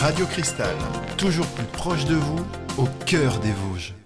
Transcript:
Radio Cristal, toujours plus proche de vous, au cœur des Vosges.